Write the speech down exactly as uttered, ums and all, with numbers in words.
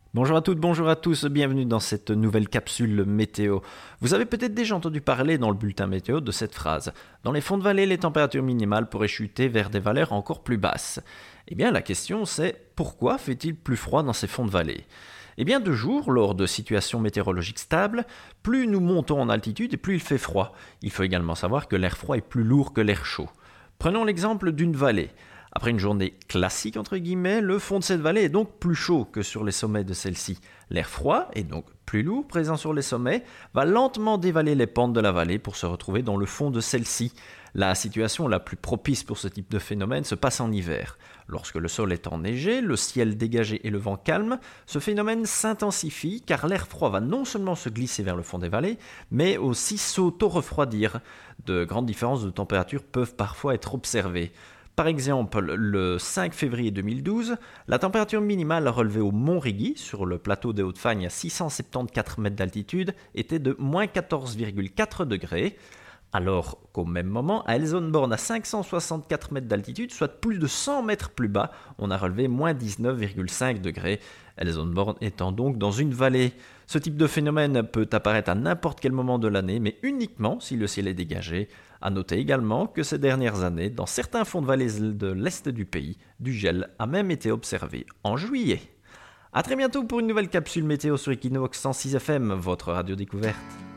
Bonjour à toutes, bonjour à tous, bienvenue dans cette nouvelle capsule météo. Vous avez peut-être déjà entendu parler dans le bulletin météo de cette phrase. Dans les fonds de vallée, les températures minimales pourraient chuter vers des valeurs encore plus basses. Eh bien, la question c'est pourquoi fait-il plus froid dans ces fonds de vallée ? Eh bien, de jour, lors de situations météorologiques stables, plus nous montons en altitude et plus il fait froid. Il faut également savoir que l'air froid est plus lourd que l'air chaud. Prenons l'exemple d'une vallée. Après une journée classique, entre guillemets, le fond de cette vallée est donc plus chaud que sur les sommets de celle-ci. L'air froid, et donc plus lourd, présent sur les sommets, va lentement dévaler les pentes de la vallée pour se retrouver dans le fond de celle-ci. La situation la plus propice pour ce type de phénomène se passe en hiver. Lorsque le sol est enneigé, le ciel dégagé et le vent calme, ce phénomène s'intensifie car l'air froid va non seulement se glisser vers le fond des vallées, mais aussi s'auto-refroidir. De grandes différences de température peuvent parfois être observées. Par exemple, le cinq février deux mille douze, la température minimale relevée au Mont Rigi, sur le plateau des Hauts-de-Fagne à six cent soixante-quatorze mètres d'altitude, était de moins quatorze virgule quatre degrés, alors qu'au même moment, à Elsenborn à cinq cent soixante-quatre mètres d'altitude, soit plus de cent mètres plus bas, on a relevé moins dix-neuf virgule cinq degrés, Elsenborn étant donc dans une vallée. Ce type de phénomène peut apparaître à n'importe quel moment de l'année, mais uniquement si le ciel est dégagé. À noter également que ces dernières années, dans certains fonds de vallée de l'est du pays, du gel a même été observé en juillet. A très bientôt pour une nouvelle capsule météo sur Equinox cent six F M, votre radio découverte.